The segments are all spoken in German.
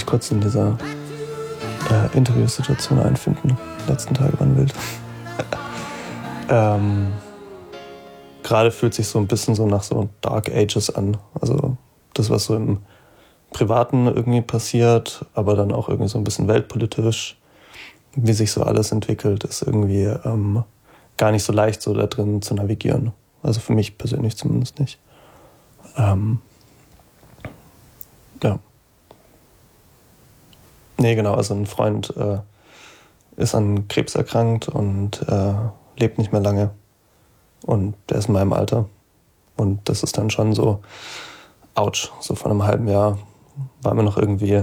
kurz in dieser Interviewsituation einfinden. Die letzten Tage waren wild. Gerade fühlt sich so ein bisschen so nach so Dark Ages an. Also das, was so im Privaten irgendwie passiert, aber dann auch irgendwie so ein bisschen weltpolitisch, wie sich so alles entwickelt, ist irgendwie gar nicht so leicht, so da drin zu navigieren. Also für mich persönlich zumindest nicht. Ja. Nee, genau, also ein Freund ist an Krebs erkrankt und lebt nicht mehr lange. Und der ist in meinem Alter. Und das ist dann schon so, ouch, so vor einem halben Jahr waren wir noch irgendwie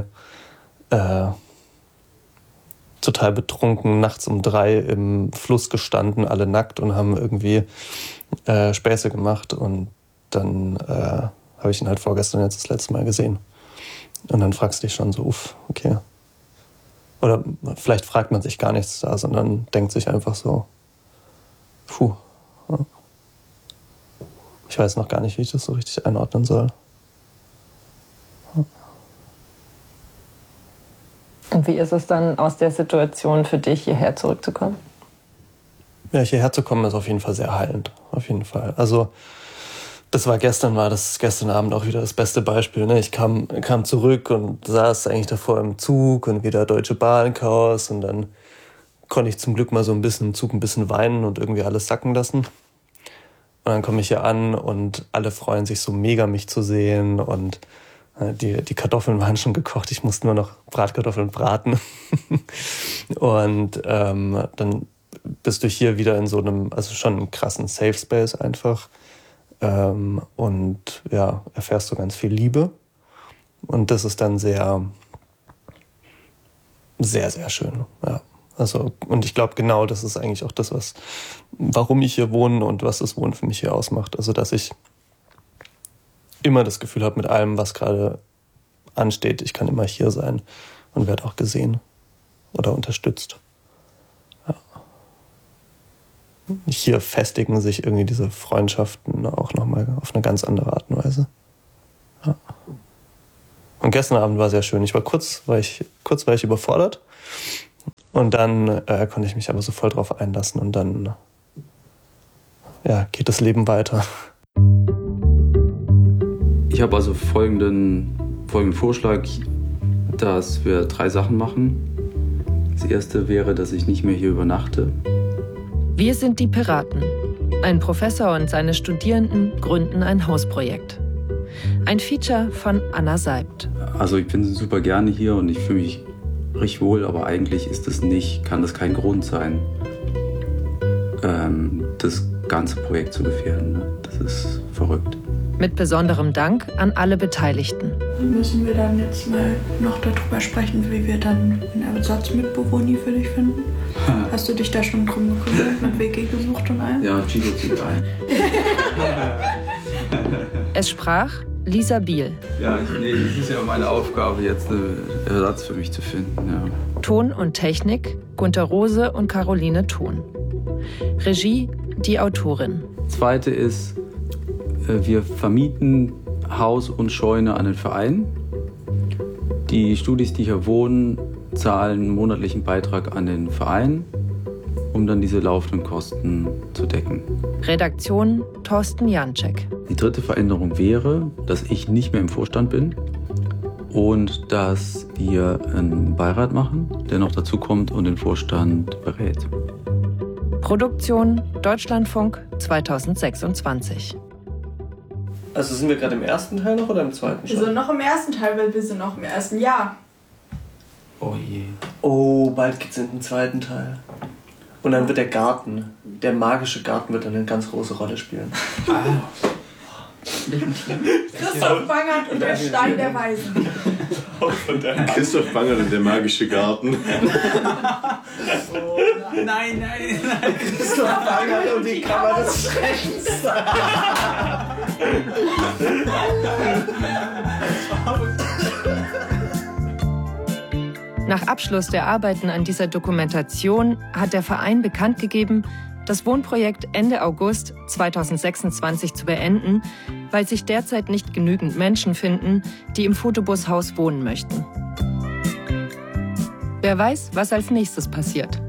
total betrunken, nachts um 3 im Fluss gestanden, alle nackt und haben irgendwie Späße gemacht. Und dann habe ich ihn halt vorgestern jetzt das letzte Mal gesehen. Und dann fragst du dich schon so, okay. Oder vielleicht fragt man sich gar nichts da, sondern denkt sich einfach so, ich weiß noch gar nicht, wie ich das so richtig einordnen soll. Und wie ist es dann aus der Situation für dich, hierher zurückzukommen? Ja, hierher zu kommen ist auf jeden Fall sehr heilend. Auf jeden Fall. Also war gestern Abend auch wieder das beste Beispiel. Ne? Ich kam zurück und saß eigentlich davor im Zug und wieder Deutsche Bahn Chaos und dann konnte ich zum Glück mal so ein bisschen im Zug ein bisschen weinen und irgendwie alles sacken lassen. Und dann komme ich hier an und alle freuen sich so mega, mich zu sehen und die Kartoffeln waren schon gekocht. Ich musste nur noch Bratkartoffeln braten. Und dann bist du hier wieder in so einem, also schon einem krassen Safe Space einfach. Und ja, erfährst du ganz viel Liebe. Und das ist dann sehr, sehr, sehr schön. Ja. Also, und ich glaube, genau das ist eigentlich auch das, warum ich hier wohne und was das Wohnen für mich hier ausmacht. Also, dass ich immer das Gefühl habe, mit allem, was gerade ansteht, ich kann immer hier sein und werde auch gesehen oder unterstützt. Ja. Hier festigen sich irgendwie diese Freundschaften auch nochmal auf eine ganz andere Art und Weise. Ja. Und gestern Abend war sehr schön. Ich war kurz überfordert. Und dann konnte ich mich aber so voll drauf einlassen. Und dann geht das Leben weiter. Ich habe also folgenden Vorschlag, dass wir 3 Sachen machen. Das erste wäre, dass ich nicht mehr hier übernachte. Wir sind die Piraten. Ein Professor und seine Studierenden gründen ein Hausprojekt. Ein Feature von Anna Seibt. Also ich bin super gerne hier und ich fühle mich richtig wohl, aber eigentlich kann das kein Grund sein, das ganze Projekt zu gefährden. Das ist verrückt. Mit besonderem Dank an alle Beteiligten. Müssen wir dann jetzt mal noch darüber sprechen, wie wir dann einen Ersatzmitbewohner für dich finden? Hast du dich da schon drum gekümmert, mit WG gesucht und allem? Ja, Chico zieht ein. Es sprach Lisa Biel. Ja, es ist ja meine Aufgabe, jetzt einen Ersatz für mich zu finden. Ja. Ton und Technik Gunter Rose und Caroline Thon. Regie die Autorin. Zweite ist, wir vermieten Haus und Scheune an den Verein. Die Studis, die hier wohnen, zahlen einen monatlichen Beitrag an den Verein, um dann diese laufenden Kosten zu decken. Redaktion Thorsten Janczek. Die dritte Veränderung wäre, dass ich nicht mehr im Vorstand bin und dass wir einen Beirat machen, der noch dazu kommt und den Vorstand berät. Produktion Deutschlandfunk 2026. Also sind wir gerade im ersten Teil noch oder im zweiten schon? Wir sind noch im ersten Teil, weil wir sind noch im ersten Jahr. Oh je. Oh, bald geht's in den zweiten Teil. Und dann wird der magische Garten wird dann eine ganz große Rolle spielen. Christoph Bangert und der Stein der Weisen. Christoph Bangert und der magische Garten. Oh, nein. Christoph Bangert und die Kammer des Schreckens. Nach Abschluss der Arbeiten an dieser Dokumentation hat der Verein bekannt gegeben, das Wohnprojekt Ende August 2026 zu beenden, weil sich derzeit nicht genügend Menschen finden, die im Photobushaus wohnen möchten. Wer weiß, was als nächstes passiert.